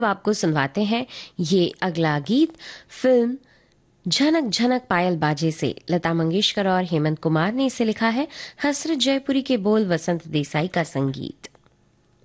आपको सुनवाते हैं ये अगला गीत फिल्म झनक झनक पायल बाजे से। लता मंगेशकर और हेमंत कुमार ने इसे लिखा है। हसरत जयपुरी के बोल, वसंत देसाई का संगीत।